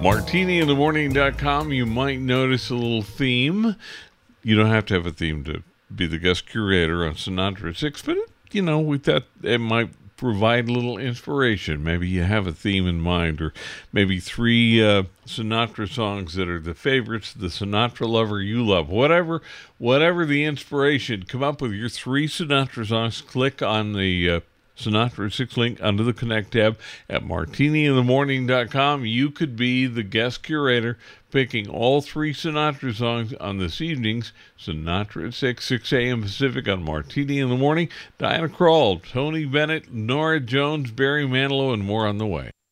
MartiniInTheMorning.com, you might notice a little theme. You don't have to have a theme to be the guest curator on Sinatra at 6, but, we thought it might provide a little inspiration. Maybe you have a theme in mind, or maybe three Sinatra songs that are the favorites, the Sinatra lover you love. Whatever the inspiration, come up with your three Sinatra songs. Click on the Sinatra 6 link under the Connect tab at MartiniInTheMorning.com. You could be the guest curator picking all three Sinatra songs on this evening's Sinatra at 6 a.m. Pacific on Martini in the Morning. Diana Krall, Tony Bennett, Nora Jones, Barry Manilow, and more on the way.